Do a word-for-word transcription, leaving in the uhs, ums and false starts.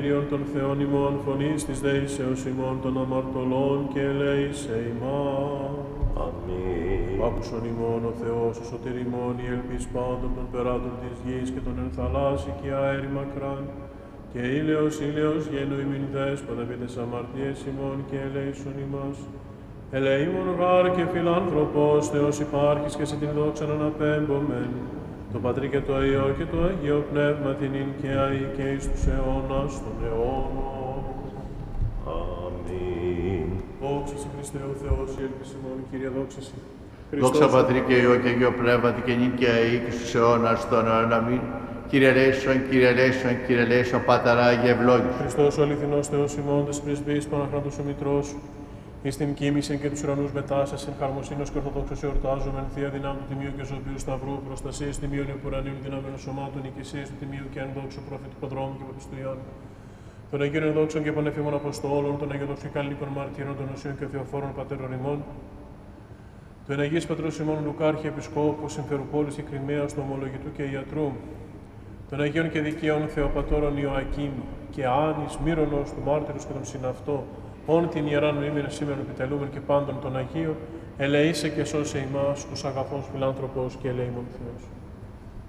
Κύριον των Θεών ημών, φωνής της δεήσεως ημών των αμαρτωλών και ελέησε ημάς. Αμήν. Άκουσον ημών ο Θεός, ο σωτήρ ημών, η ελπίς πάντων των περάτων της γης και των εν θαλάσσι και αέρι μακράν. Και ήλαιος, ήλαιος γένου ημιν δέσποτα επί τες αμαρτίες ημών και ελέησον ημάς. Ελεήμων γάρ και φιλάνθρωπος, Θεός υπάρχεις και σε την δόξαν αναπέμπομεν. Το Πατρί και το Υιό και το Αγίο Πνεύμα την ειν και αεί και εις τους αιώνας των αιώνων. Αμήν. Δόξα σε Χριστέ ο Θεός, η έλπιση ημών, Κύριε, δόξα σε. Δόξα Πατρί και Υιό και Αγίο Πνεύματι και νυν και αεί και στους αιώνας των αιώνων. Αμήν. Κύριε ελέησον, Κύριε ελέησον, Κύριε ελέησον, Πάτερ Άγιε ευλόγησον. Χριστός ο αληθινός Θεός ημών, τες πρεσβείες Παναχράντος ο Μητρός, εις την κοίμησιν και τους ουρανούς μετάσας, εν χαρμοσύνος και ορθοδόξος εορτάζομεν, Θεία δυνάμει του Τιμίου και Ζωπίου Σταυρού, προστασίες Τιμίων Επουρανίων δυνάμεων σωμάτων, οικησίες του Τιμίου και εν δόξω προφήτου Ποδρόμου και Παπιστού Ιωάννου. Των Αγίων Ενδόξων και Πανεφήμων Αποστόλων, των Αγίων Δοξικαλίκων Μαρτύρων, των Οσίων και Θεοφόρων Πατέρων ημών, του εν Αγίας Πατρός ημών Λουκάρχη Επισκόπου, Συμφερουπόλης και Κριμαίας, του Ομολογητού και Ιατρού, των Αγίων και Δικαίων Θεοπατώρων Ιωακήμ και Άνης, Μύρονος, του Μάρτυρους και των Συναυτό, όν την Ιεράν Μνήμην σήμερα επιτελούμεν και πάντων των Αγίων, ελεήσε και σώσε ημάς, ως αγαθός φιλάνθρωπος και ελεήμων Θεός.